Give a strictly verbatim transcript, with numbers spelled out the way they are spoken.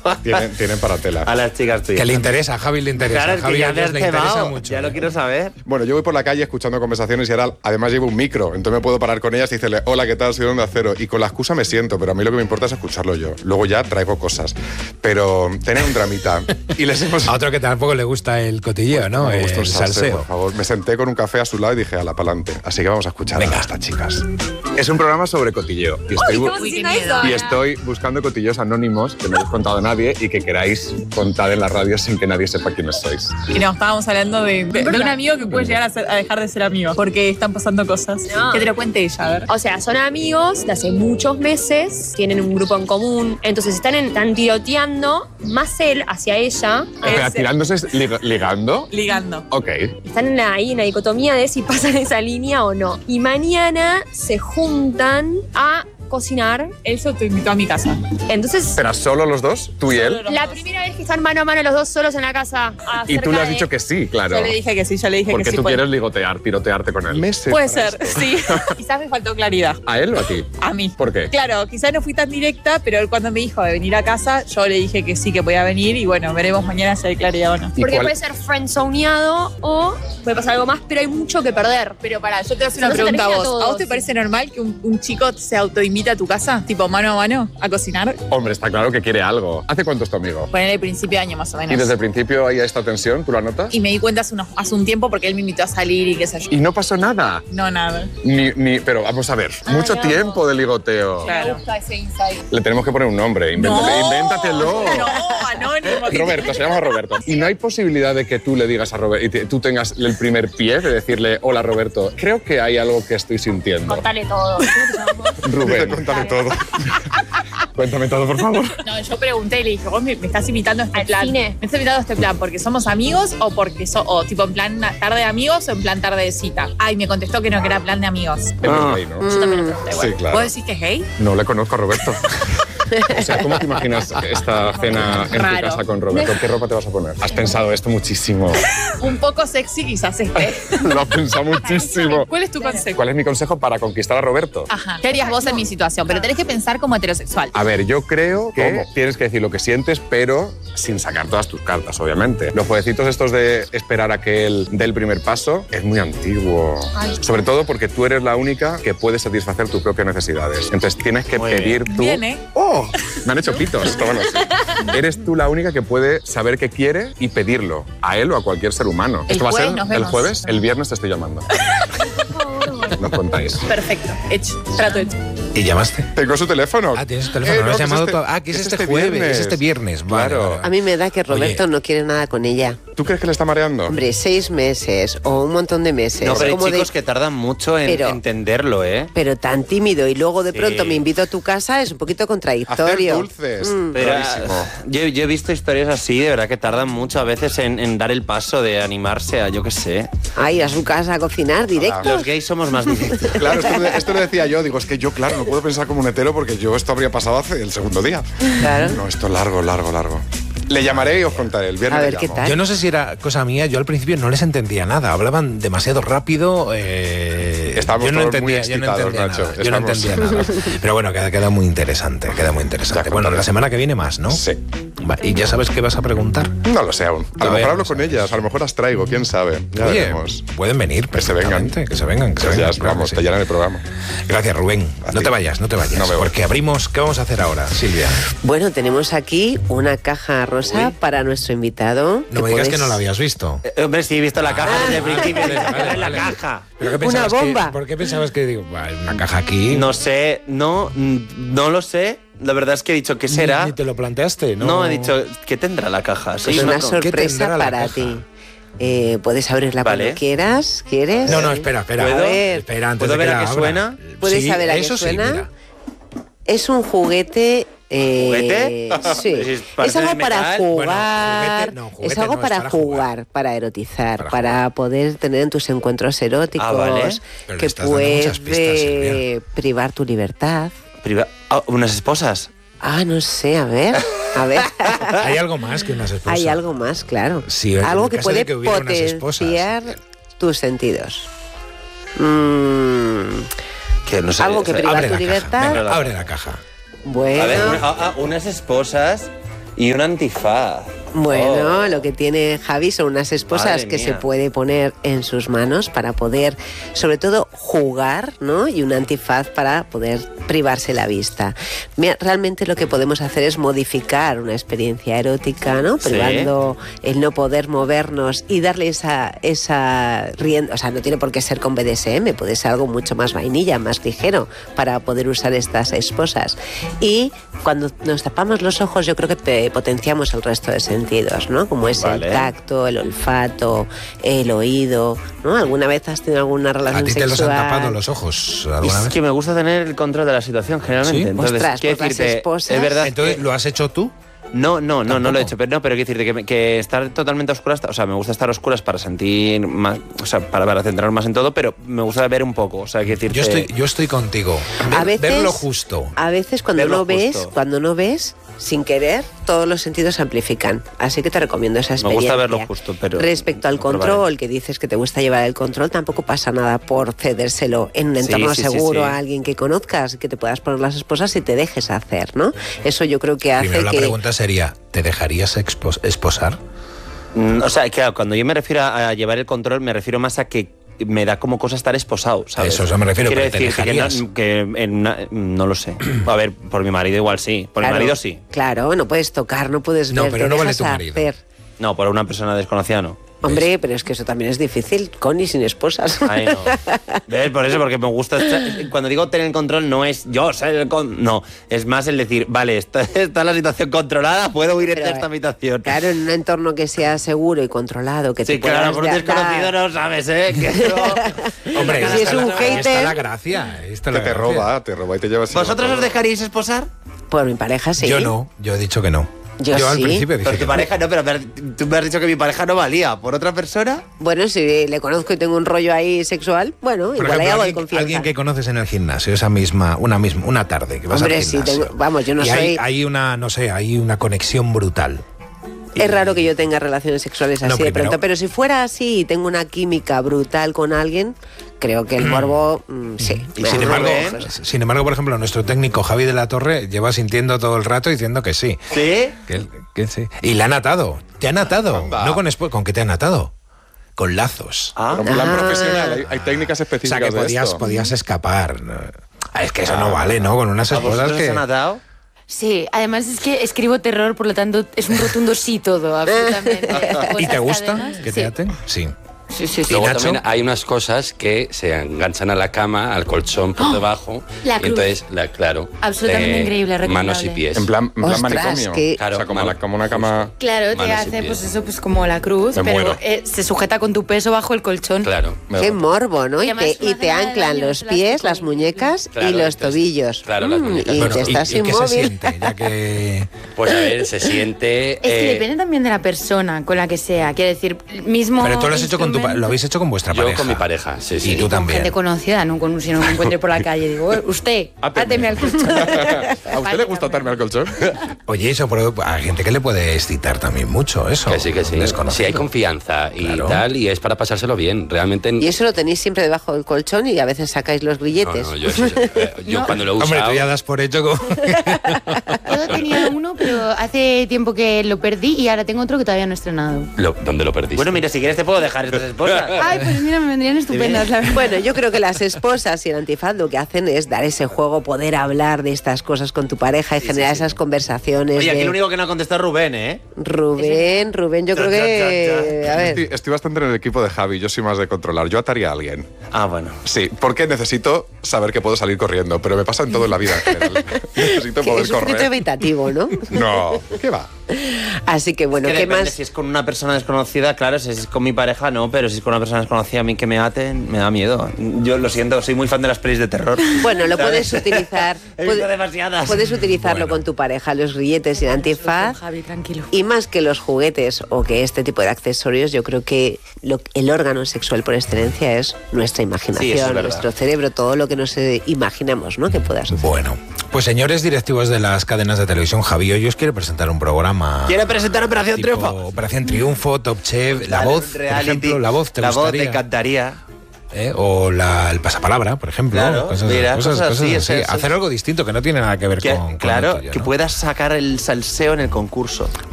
Tienen, tienen para tela. A las chicas tuyas. Que le interesa, a Javi le interesa. Claro, a Javi ya a ellos me le has interesa cebado, mucho. ya lo quiero saber. Bueno, yo voy por la calle escuchando conversaciones y ahora además llevo un micro, entonces me puedo parar con ellas y decirle, hola, ¿qué tal? Soy de Onda Cero. Y con la excusa me siento, pero a mí lo que me importa es escucharlo yo. Luego ya traigo cosas. Pero tener un dramita. Y les hemos... A otro que tampoco le gusta el cotilleo, ¿no? Me gusta El el salseo, salseo. por favor. Me senté con un café a su lado y dije, ala, pa'lante. Así que vamos a escuchar Venga. a estas chicas. Es un programa sobre cotilleo. Y estoy, bu- Uy, qué miedo. y estoy buscando cotilleos anónimos que no habéis contado a nadie y que queráis contar en la radio sin que nadie sepa quiénes sois. Y no, estábamos hablando de, de, de un amigo que puede llegar a, ser- a dejar de ser amigo porque están pasando cosas. No. Que te lo cuente ella, a ver. O sea, son amigos de hace muchos meses, tienen un grupo en común, entonces están, en, están tiroteando, más él hacia ella. Espera, Es- tirándose, es lig- ligando. Ligando. Ok. Están en la- ahí en la dicotomía de si pasan esa línea o no. Y mañana se juntan a cocinar. Él se autoinvitó a mi casa. Entonces, Espera, ¿solo los dos? ¿Tú y él? la primera vez que están mano a mano los dos solos en la casa. Y tú acerca le has de- dicho que sí, claro. Yo le dije que sí, yo le dije Porque que sí. tú puede- quieres ligotear, tirotearte con él. Meses Puede para ser, esto. sí. Quizás me faltó claridad. ¿A él o a ti? A mí. ¿Por qué? Claro, quizás no fui tan directa, pero él cuando me dijo de venir a casa, yo le dije que sí, que podía venir y bueno, veremos mañana si hay claridad o no. ¿Y Porque cuál- puede ser friendzoneado o puede pasar algo más, pero hay mucho que perder. Pero pará, yo te voy a hacer una No se pregunta a termina vos. todo, ¿A vos te sí. parece normal que un, un chico se autoinvite a tu casa, tipo mano a mano, a cocinar? Hombre, está claro que quiere algo. ¿Hace cuánto es tu amigo? Ponele el principio de año más o menos. ¿Y desde el principio hay esta tensión? ¿Tú la notas? Y me di cuenta hace, unos- hace un tiempo porque él me invitó a salir y qué sé yo. Y no pasó nada. No, nada. Ni, ni, pero vamos a ver, mucho no. tiempo de ligoteo. Claro. ese insight. Le tenemos que poner un nombre. Invéntate, invéntatelo. No, anónimo. Roberto, se llama Roberto. Y no hay posibilidad de que tú le digas a Roberto y te- tú tengas el primer pie de decirle, hola Roberto, creo que hay algo que estoy sintiendo. Contale todo. Rubén, cuéntame todo. Cuéntame todo, por favor. No, yo pregunté y le dije, vos me, me estás invitando a este ¿Al plan. cine? ¿Me estás invitando a este plan porque somos amigos o porque so, o tipo en plan una tarde de amigos o en plan tarde de cita? Ay, me contestó que no, que era plan de amigos. Es gay, ¿no? Yo también le pregunté, Sí, bueno. claro. ¿Vos decís que es gay? No le conozco a Roberto. O sea, ¿cómo te imaginas esta cena en tu Raro. casa con Roberto? ¿Qué ropa te vas a poner? Has pensado esto muchísimo. Un poco sexy quizás este. Lo has pensado muchísimo. ¿Cuál es tu consejo? ¿Cuál es mi consejo para conquistar a Roberto? Ajá. ¿Qué harías vos en mi situación? Pero tenés que pensar como heterosexual. A ver, yo creo que tienes que decir lo que sientes, pero sin sacar todas tus cartas, obviamente. Los jueguecitos estos de esperar a que él dé el primer paso es muy antiguo. Sobre todo porque tú eres la única que puede satisfacer tus propias necesidades. Entonces tienes que Muy pedir tú... Bien, ¿eh? ¡Oh! Me han hecho pitos. Esto, bueno, sí. Eres tú la única que puede saber qué quiere y pedirlo. A él o a cualquier ser humano. El Esto va a jueves ser nos el vemos. jueves. El viernes te estoy llamando. Nos contáis. Perfecto. Hecho. Trato hecho. ¿Y llamaste? Tengo su teléfono. Ah, tienes su teléfono. Eh, no has que es llamado este- to- Ah, que es, es este, este jueves. viernes. Es este viernes. Vale, Claro. vale, vale. A mí me da que Roberto Oye. no quiere nada con ella. ¿Tú crees que le está mareando? Hombre, seis meses o un montón de meses. No, pero hay como de- chicos que tardan mucho en Pero- entenderlo, ¿eh? Pero tan tímido y luego de Sí. pronto me invito a tu casa es un poquito Hacer contradictorio. dulces. Mm. Pero Rarísimo. ah, yo, yo he visto historias así, de verdad que tardan mucho a veces en, en dar el paso de animarse a, yo qué sé. Ah, ir a su casa a cocinar directo. Los gays somos más directos. Claro, esto, lo- esto lo decía yo. Digo, es que yo, claro, no puedo pensar como un hetero porque yo esto habría pasado hace el segundo día. Claro. No, esto largo, largo, largo. Le llamaré y os contaré. El viernes A ver, le ¿qué llamo. tal? Yo no sé si era cosa mía, yo al principio no les entendía nada, hablaban demasiado rápido. Eh, Estamos yo no todos entendía, muy yo no excitados, entendía Nacho. nada. Yo no Estamos- entendía nada. Pero bueno, queda, queda muy interesante, queda muy interesante. Ya Bueno, contaré. la semana que viene más, ¿no? Sí. Va, ¿y ya sabes qué vas a preguntar? No lo sé aún. A lo Todavía mejor no hablo con sabes. ellas, a lo mejor las traigo, quién sabe. Ya Oye, veremos. pueden venir Que se vengan. perfectamente, que se vengan, que se Pues vengan. ya, claro vamos, que te sí. llenan el programa. Gracias, Rubén. A No ti. te vayas, no te vayas. No me voy. Porque abrimos, ¿qué vamos a hacer ahora, Silvia? Bueno, tenemos aquí una caja rosa para nuestro invitado. No me digas puedes- que no la habías visto. Eh, Hombre, sí, he visto la caja desde el principio. vale, desde vale, la vale. caja. ¿Pero qué Una pensabas que- bomba. ¿Por qué pensabas que digo, "Bah, una caja aquí? No sé, no, mm, no lo sé. La verdad es que he dicho, ¿qué Ni- será? Ni te lo planteaste, ¿no? No, he dicho, ¿qué tendrá la caja? Es Soy una una co- ¿Qué sorpresa tendrá la para caja? ti. Eh, puedes abrirla Vale. cuando quieras. ¿Quieres? No, no, espera, espera. ¿Puedo? A ver. Espera, antes ¿Puedo de que ver a la qué abra. suena? ¿Puedes Sí, saber a qué eso sí, suena? mira. Es un juguete. eh, ¿Juguete? Sí. Es Es, parte algo de para metal. jugar. Bueno, juguete no, juguete es algo no, es para, para jugar, jugar. para erotizar, Para para, jugar. poder tener en tus encuentros eróticos. Ah, vale. Pero le que estás dando muchas pistas, puede Silvia. privar tu libertad. Priva- Ah, unas esposas. Ah, no sé, a ver. A ver. Hay algo más que unas esposas. Hay algo más, claro. Sí, en algo el que caso de puede que hubiera unas esposas. potenciar tus sentidos. Mm, Que no sé. Algo que o sea, priva Abre tu la libertad. caja. Venga, Venga, abre la caja. Bueno. A ver, una- ah, ah, unas esposas Y un antifaz. Bueno, Oh. lo que tiene Javi son unas esposas Madre que mía. se puede poner en sus manos para poder, sobre todo, jugar, ¿no? Y un antifaz para poder privarse la vista. Mira, realmente lo que podemos hacer es modificar una experiencia erótica, ¿no? Sí. Privando el no poder movernos y darle esa, esa rienda. O sea, no tiene por qué ser con B D S M, puede ser algo mucho más vainilla, más ligero, para poder usar estas esposas. Y cuando nos tapamos los ojos, yo creo que pe- potenciamos el resto de sentidos, ¿no? Como es Vale. el tacto, el olfato, el oído, ¿no? ¿Alguna vez has tenido alguna ¿A relación ti te sexual? los han tapado los ojos alguna Es vez? que me gusta tener el control de la situación, generalmente. ¿Sí? Entonces, Ostras, quiero pues las decirte, esposas- es verdad Entonces, que- ¿lo has hecho tú? No, no, no, no lo he ¿Tampoco? hecho, pero no, pero quiero decirte que, me- que estar totalmente a oscuras, o sea, me gusta estar a oscuras para sentir más, o sea, para, para centrar más en todo, pero me gusta ver un poco, o sea, quiero decirte... Yo estoy, yo estoy contigo. A Ver- veces, verlo justo. A veces cuando Verlo no ves, justo. cuando no ves, sin querer, todos los sentidos se amplifican. Así que te recomiendo esa Me experiencia. gusta verlo justo, pero... Respecto al lo probaré. control, que dices que te gusta llevar el control, tampoco pasa nada por cedérselo en un Sí, entorno sí, sí, seguro sí. a alguien que conozcas, que te puedas poner las esposas y te dejes hacer, ¿no? Eso yo creo que hace Primero la que... pregunta sería, ¿te dejarías expos- esposar? Mm, O sea, claro, cuando yo me refiero a, a llevar el control, me refiero más a que me da como cosa estar esposado, ¿sabes? Eso, eso me refiero, Quiero pero ¿te decir que, no, dejarías? que en una- no lo sé. A ver, por mi marido igual sí. Por Claro, mi marido sí. Claro, no puedes tocar, no puedes No, ver, pero te no vale dejas tu marido. hacer. No, por una persona desconocida no. Hombre, pero es que eso también es difícil, con y sin esposas. Ay, no. ¿Ves? Por eso, porque me gusta... estar- Cuando digo tener el control, no es yo ser el con... No, es más el decir, vale, está, está la situación controlada, puedo ir Pero, de esta habitación. Claro, en un entorno que sea seguro y controlado, que Sí, te claro, puedas por un dar- desconocido no sabes, ¿eh? Que no. Hombre, Si ahí es está un la- ahí está hater- la gracia. ahí está Que la te gracia. roba, te roba y te llevas... ¿Vosotros os dejaríais esposar? Por mi pareja, sí. Yo no, yo he dicho que no. Yo al sí. principio dije Pero que tu no. pareja no, pero me has- tú me has dicho que mi pareja no valía. ¿Por otra persona? Bueno, si le conozco y tengo un rollo ahí sexual, bueno, Por igual ejemplo, hay algo de alguien, confianza. alguien que conoces en el gimnasio, esa misma, una misma, una tarde que vas Hombre, al sí, gimnasio. tengo- vamos, yo no y soy- Hay, hay una, no sé, hay una conexión brutal. Es raro que yo tenga relaciones sexuales así No, de primero- pronto, pero si fuera así y tengo una química brutal con alguien, creo que el morbo, mm, sí. Y me sin da embargo, ojos. sin embargo, por ejemplo, nuestro técnico Javi de la Torre lleva sintiendo todo el rato diciendo que sí. ¿Sí? Que, él- que sí. Y le han atado. Te han atado. Anda. No con espo- ¿Con qué te han atado? Con lazos. Ah, En plan Ah. profesional, hay, hay técnicas O sea, específicas que de podías, esto. podías escapar. ¿no? Ah, Es que eso no vale, ¿no? Con unas ¿a esposas vosotros os que... han atado? Sí, además es que escribo terror, por lo tanto es un rotundo sí todo, absolutamente. ¿Y te Esas gusta cadenas, que sí. te aten? Sí. Sí, sí, sí. ¿Y Luego Nacho? también hay unas cosas que se enganchan a la cama, al colchón por debajo. La y cruz. entonces, la, claro. Absolutamente increíble, Manos y recomendable. pies. En plan, en plan Ostras, manicomio. que- Claro, o sea, como, mano- la- como una cama... Claro, te Manos y hace pies. pues eso, pues como la cruz, Me pero muero. eh, se sujeta con tu peso bajo el colchón. Claro. Me Qué da- morbo, ¿no? Y Y además te, no y hace te nada de anclan daño, los es pies, plástico las y- muñecas Claro, y los entonces- tobillos. claro, las Mm, muñecas. y Bueno, te ¿y, estás y qué se inmóvil. siente? Ya que... Pues a ver, se siente. Es que eh, depende también de la persona con la que sea. Quiero decir, mismo. Pero tú lo has hecho con tu pa- instrumento- lo habéis hecho con vuestra Yo pareja. con mi pareja, sí, sí. Y tú Con también. gente conocida, no con, si no me encuentre por la calle. Digo, "Eh, usted, Áteme". áteme al colchón. ¿A usted le gusta atarme al colchón? Oye, eso por, a gente que le puede excitar también mucho, eso. Que sí, que sí. Desconocido. Si hay confianza y Claro. tal, y es para pasárselo bien. Realmente. Y eso lo tenéis siempre debajo del colchón y a veces sacáis los No, grilletes. no, yo, eh, yo No. cuando lo he Hombre, usado. tú ya das por hecho como... Yo tenía uno, pero hace tiempo que lo perdí y ahora tengo otro que todavía no he estrenado. lo- ¿Dónde lo perdiste? Bueno, mira, si quieres te puedo dejar estas esposas. Ay, pues mira, me vendrían estupendas, la verdad. Bueno, yo creo que las esposas y el antifaz lo que hacen es dar ese juego, poder hablar de estas cosas con tu pareja y generar esas conversaciones. Oye, aquí de- el único que no ha contestado es Rubén, ¿eh? Rubén, Rubén, yo Ya, creo ya, que... ya, A ver, Estoy, estoy bastante en el equipo de Javi, yo soy más de controlar. Yo ataría a alguien. Ah, bueno. Sí, porque necesito saber que puedo salir corriendo, pero me pasa en todo en la vida en general. Necesito que poder es un poquito correr. evitativo, ¿no? No, ¿qué va? Así que bueno, que ¿qué depende, más? si es con una persona desconocida, claro, si es con mi pareja no, pero si es con una persona desconocida a mí que me aten, me da miedo. Yo lo siento, soy muy fan de las pelis de terror. Bueno, lo ¿Sabes? puedes utilizar. He visto puede- demasiadas. Puedes utilizarlo Bueno. con tu pareja, los grilletes y el antifaz. Javi, tranquilo. Y más que los juguetes o que este tipo de accesorios, yo creo que lo- el órgano sexual por excelencia es nuestra Sí, imaginación, eso es verdad. nuestro cerebro, todo lo que nos eh, imaginamos, ¿no? Que puedas hacer. Bueno, pues señores directivos de las cadenas de televisión, Javi hoy os quiere presentar un programa... ¿Quiere presentar Operación tipo Triunfo? Operación Triunfo, Top Chef, La Voz, por Reality, ejemplo, La Voz, ¿te La gustaría? Voz, te encantaría. ¿eh? O la, el pasapalabra, por ejemplo. Claro, cosas, mira, cosas, cosas cosas así, así. eso, eso. Hacer algo distinto que no tiene nada que ver Que- con, con claro, lo tuyo, que ¿no? puedas sacar el salseo en el concurso.